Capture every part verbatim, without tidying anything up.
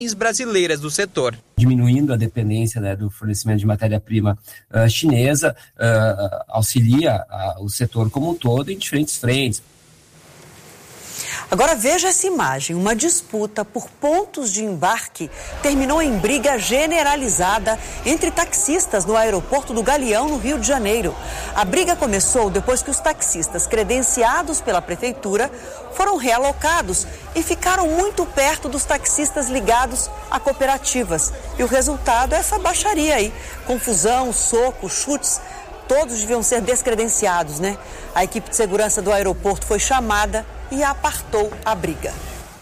brasileiras do setor. Diminuindo a dependência, né, do fornecimento de matéria-prima uh, chinesa, uh, auxilia uh, o setor como um todo em diferentes frentes. Agora veja essa imagem, uma disputa por pontos de embarque terminou em briga generalizada entre taxistas no aeroporto do Galeão, no Rio de Janeiro. A briga começou depois que os taxistas credenciados pela prefeitura foram realocados e ficaram muito perto dos taxistas ligados a cooperativas. E o resultado é essa baixaria aí, confusão, socos, chutes. Todos deviam ser descredenciados, né? A equipe de segurança do aeroporto foi chamada e apartou a briga.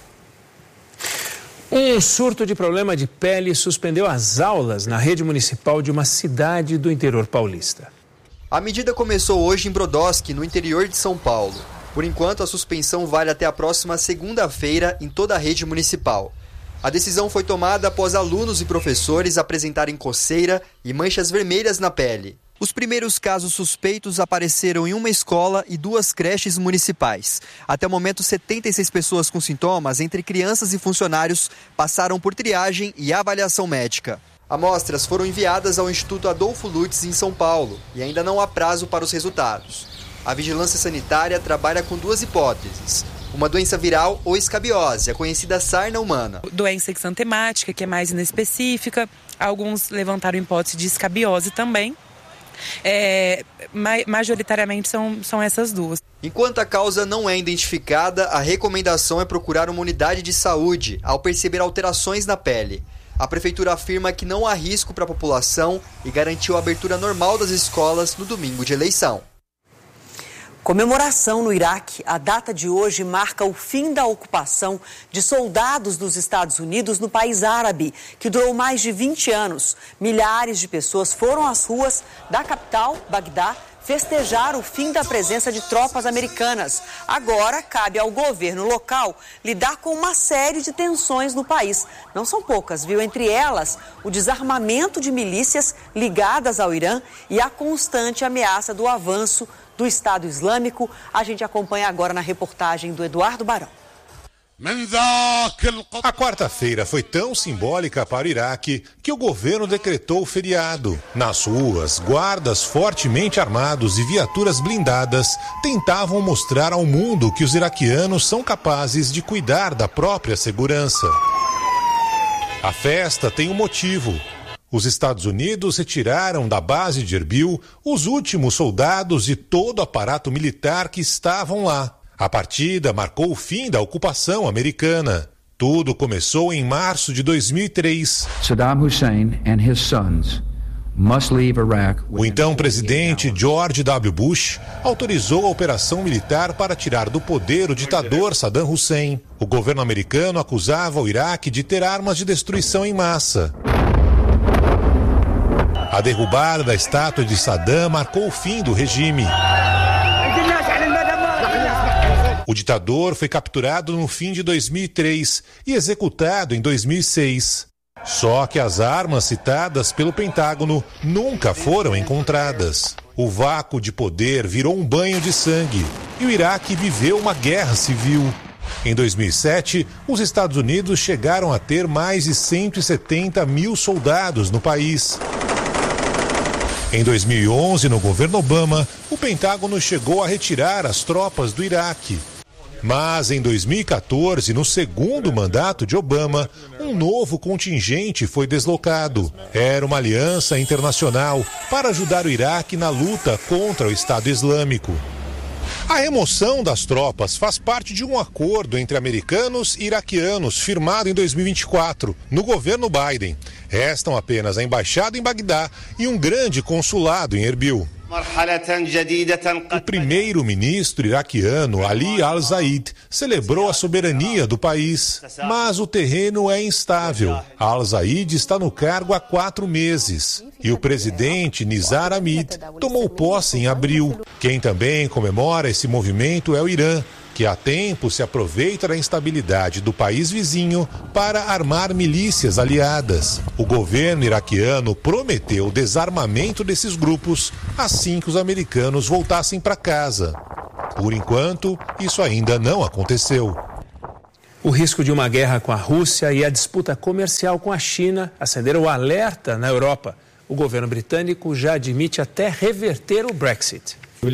Um surto de problema de pele suspendeu as aulas na rede municipal de uma cidade do interior paulista. A medida começou hoje em Brodowski, no interior de São Paulo. Por enquanto, a suspensão vale até a próxima segunda-feira em toda a rede municipal. A decisão foi tomada após alunos e professores apresentarem coceira e manchas vermelhas na pele. Os primeiros casos suspeitos apareceram em uma escola e duas creches municipais. Até o momento, setenta e seis pessoas com sintomas, entre crianças e funcionários, passaram por triagem e avaliação médica. Amostras foram enviadas ao Instituto Adolfo Lutz, em São Paulo, e ainda não há prazo para os resultados. A vigilância sanitária trabalha com duas hipóteses. Uma doença viral ou escabiose, a conhecida sarna humana. Doença exantemática, que é mais inespecífica. Alguns levantaram hipótese de escabiose também. É, majoritariamente são, são essas duas. Enquanto a causa não é identificada, a recomendação é procurar uma unidade de saúde ao perceber alterações na pele. A prefeitura afirma que não há risco para a população e garantiu a abertura normal das escolas no domingo de eleição. Comemoração no Iraque. A data de hoje marca o fim da ocupação de soldados dos Estados Unidos no país árabe, que durou mais de vinte anos. Milhares de pessoas foram às ruas da capital, Bagdá, festejar o fim da presença de tropas americanas. Agora, cabe ao governo local lidar com uma série de tensões no país. Não são poucas, viu? Entre elas, o desarmamento de milícias ligadas ao Irã e a constante ameaça do avanço do Estado Islâmico. A gente acompanha agora na reportagem do Eduardo Barão. A quarta-feira foi tão simbólica para o Iraque que o governo decretou feriado. Nas ruas, guardas fortemente armados e viaturas blindadas tentavam mostrar ao mundo que os iraquianos são capazes de cuidar da própria segurança. A festa tem um motivo. Os Estados Unidos retiraram da base de Erbil os últimos soldados e todo o aparato militar que estavam lá. A partida marcou o fim da ocupação americana. Tudo começou em março de dois mil e três. Saddam Hussein and his sons must leave Iraq. O então presidente George W. Bush autorizou a operação militar para tirar do poder o ditador Saddam Hussein. O governo americano acusava o Iraque de ter armas de destruição em massa. A derrubada da estátua de Saddam marcou o fim do regime. O ditador foi capturado no fim de dois mil e três e executado em dois mil e seis. Só que as armas citadas pelo Pentágono nunca foram encontradas. O vácuo de poder virou um banho de sangue e o Iraque viveu uma guerra civil. Em dois mil e sete, os Estados Unidos chegaram a ter mais de cento e setenta mil soldados no país. Em dois mil e onze, no governo Obama, o Pentágono chegou a retirar as tropas do Iraque. Mas em dois mil e quatorze, no segundo mandato de Obama, um novo contingente foi deslocado. Era uma aliança internacional para ajudar o Iraque na luta contra o Estado Islâmico. A remoção das tropas faz parte de um acordo entre americanos e iraquianos firmado em dois mil e vinte e quatro, no governo Biden. Restam apenas a embaixada em Bagdá e um grande consulado em Erbil. O primeiro-ministro iraquiano Ali Al-Zaid celebrou a soberania do país, mas o terreno é instável. Al-Zaid está no cargo há quatro meses e o presidente Nizar Hamid tomou posse em abril. Quem também comemora esse movimento é o Irã, que há tempo se aproveita da instabilidade do país vizinho para armar milícias aliadas. O governo iraquiano prometeu o desarmamento desses grupos assim que os americanos voltassem para casa. Por enquanto, isso ainda não aconteceu. O risco de uma guerra com a Rússia e a disputa comercial com a China acenderam o alerta na Europa. O governo britânico já admite até reverter o Brexit.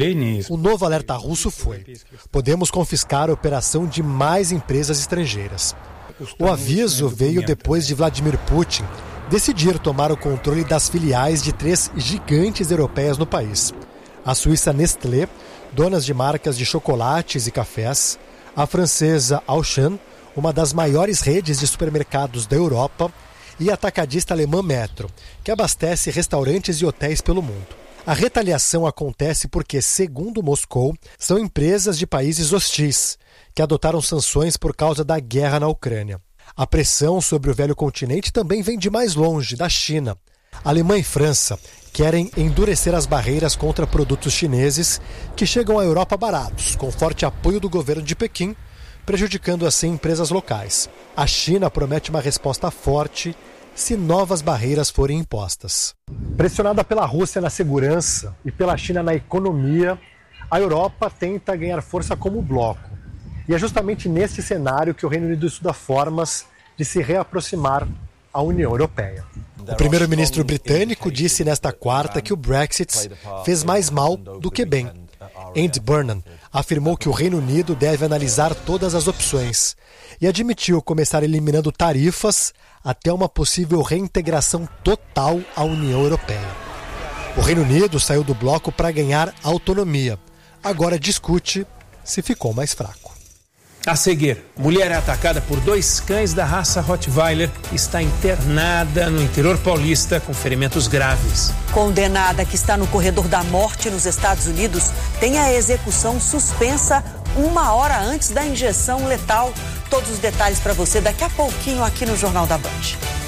O novo alerta russo foi: podemos confiscar a operação de mais empresas estrangeiras. O aviso veio depois de Vladimir Putin decidir tomar o controle das filiais de três gigantes europeias no país. A suíça Nestlé, donas de marcas de chocolates e cafés, a francesa Auchan, uma das maiores redes de supermercados da Europa, e a atacadista alemã Metro, que abastece restaurantes e hotéis pelo mundo. A retaliação acontece porque, segundo Moscou, são empresas de países hostis, que adotaram sanções por causa da guerra na Ucrânia. A pressão sobre o velho continente também vem de mais longe, da China. A Alemanha e França querem endurecer as barreiras contra produtos chineses que chegam à Europa baratos, com forte apoio do governo de Pequim, prejudicando assim empresas locais. A China promete uma resposta forte se novas barreiras forem impostas. Pressionada pela Rússia na segurança e pela China na economia, a Europa tenta ganhar força como bloco. E é justamente nesse cenário que o Reino Unido estuda formas de se reaproximar à União Europeia. O primeiro-ministro britânico disse nesta quarta que o Brexit fez mais mal do que bem. Andy Burnham afirmou que o Reino Unido deve analisar todas as opções e admitiu começar eliminando tarifas até uma possível reintegração total à União Europeia. O Reino Unido saiu do bloco para ganhar autonomia. Agora discute se ficou mais fraco. A seguir, mulher é atacada por dois cães da raça Rottweiler e está internada no interior paulista com ferimentos graves. Condenada que está no corredor da morte nos Estados Unidos tem a execução suspensa uma hora antes da injeção letal. Todos os detalhes para você daqui a pouquinho aqui no Jornal da Band.